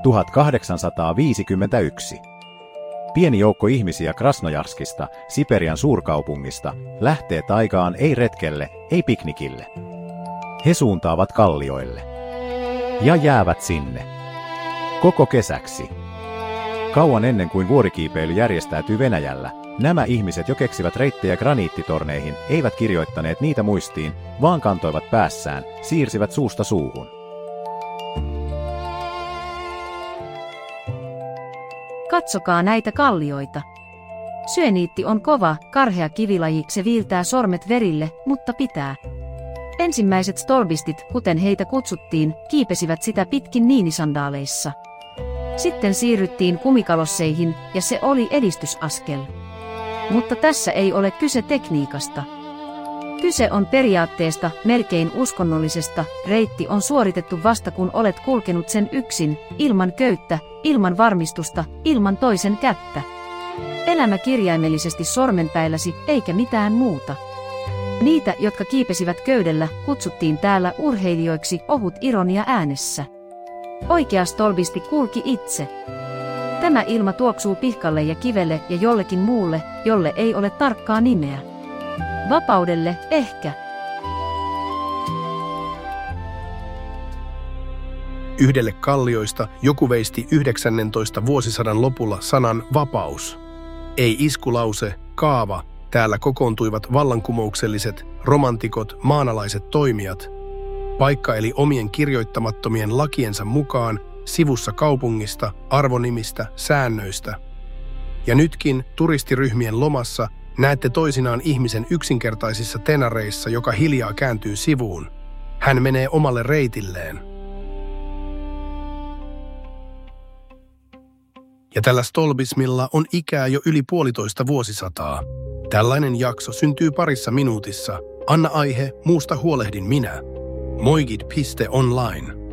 1851. Pieni joukko ihmisiä Krasnojarskista, Siperian suurkaupungista, lähtee taigaan ei retkelle, ei piknikille. He suuntaavat kallioille. Ja jäävät sinne. Koko kesäksi. Kauan ennen kuin vuorikiipeily järjestäytyy Venäjällä, nämä ihmiset jo keksivät reittejä graniittitorneihin, eivät kirjoittaneet niitä muistiin, vaan kantoivat päässään, siirsivät suusta suuhun. Katsokaa näitä kallioita. Syeniitti on kova, karhea kivilaji, se viiltää sormet verille, mutta pitää. Ensimmäiset stolbistit, kuten heitä kutsuttiin, kiipesivät sitä pitkin niinisandaaleissa. Sitten siirryttiin kumikalosseihin, ja se oli edistysaskel. Mutta tässä ei ole kyse tekniikasta. Kyse on periaatteesta, melkein uskonnollisesta. Reitti on suoritettu vasta kun olet kulkenut sen yksin, ilman köyttä, ilman varmistusta, ilman toisen kättä. Elämä kirjaimellisesti sormenpäilläsi, eikä mitään muuta. Niitä, jotka kiipesivät köydellä, kutsuttiin täällä urheilijoiksi, ohut ironia äänessä. Oikea stolbisti kulki itse. Tämä ilma tuoksuu pihkalle ja kivelle ja jollekin muulle, jolle ei ole tarkkaa nimeä. Vapaudelle, ehkä. Yhdelle kallioista joku veisti 19. vuosisadan lopulla sanan vapaus. Ei iskulause, kaava, täällä kokoontuivat vallankumoukselliset, romantikot, maanalaiset toimijat. Paikka eli omien kirjoittamattomien lakiensa mukaan, sivussa kaupungista, arvonimistä, säännöistä. Ja nytkin, turistiryhmien lomassa, näette toisinaan ihmisen yksinkertaisissa tenareissa, joka hiljaa kääntyy sivuun. Hän menee omalle reitilleen. Ja tällä stolbismilla on ikää jo yli 1,5 vuosisataa. Tällainen jakso syntyy parissa minuutissa. Anna aihe, muusta huolehdin minä. Moigid.online